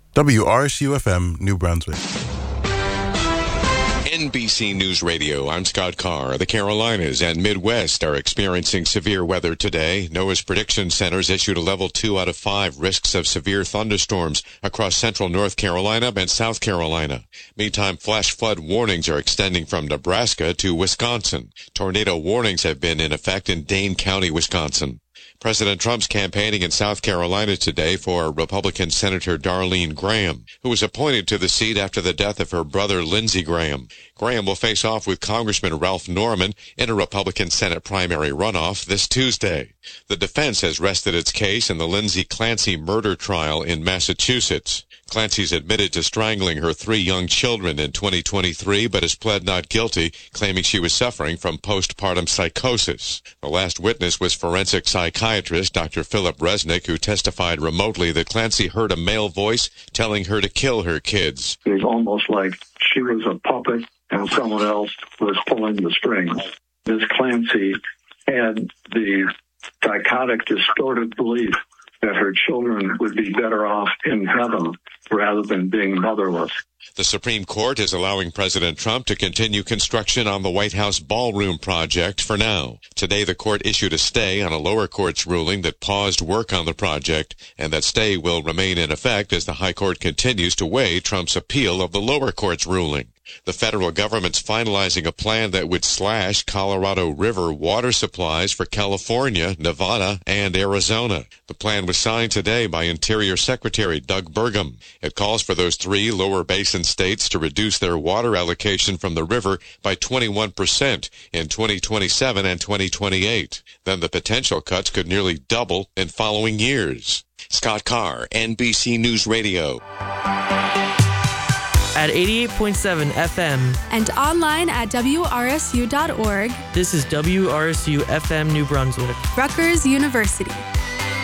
WRSU-FM, New Brunswick. NBC News Radio, I'm Scott Carr. The Carolinas and Midwest are experiencing severe weather today. NOAA's prediction centers issued a level 2 out of 5 risks of severe thunderstorms across central North Carolina and South Carolina. Meantime, flash flood warnings are extending from Nebraska to Wisconsin. Tornado warnings have been in effect in Dane County, Wisconsin. President Trump's campaigning in South Carolina today for Republican Senator Darlene Graham, who was appointed to the seat after the death of her brother Lindsey Graham. Graham will face off with Congressman Ralph Norman in a Republican Senate primary runoff this Tuesday. The defense has rested its case in the Lindsay Clancy murder trial in Massachusetts. Clancy's admitted to strangling her 3 young children in 2023, but has pled not guilty, claiming she was suffering from postpartum psychosis. The last witness was forensic psychiatrist Dr. Philip Resnick, who testified remotely that Clancy heard a male voice telling her to kill her kids. It was almost like she was a puppet and someone else was pulling the strings. Ms. Clancy had the psychotic, distorted belief that her children would be better off in heaven rather than being motherless. The Supreme Court is allowing President Trump to continue construction on the White House ballroom project for now. Today, the court issued a stay on a lower court's ruling that paused work on the project, and that stay will remain in effect as the high court continues to weigh Trump's appeal of the lower court's ruling. The federal government's finalizing a plan that would slash Colorado River water supplies for California, Nevada, and Arizona. The plan was signed today by Interior Secretary Doug Burgum. It calls for those 3 lower basin states to reduce their water allocation from the river by 21% in 2027 and 2028. Then the potential cuts could nearly double in following years. Scott Carr, NBC News Radio. At 88.7 FM and online at WRSU.org. This is WRSU FM New Brunswick, Rutgers University.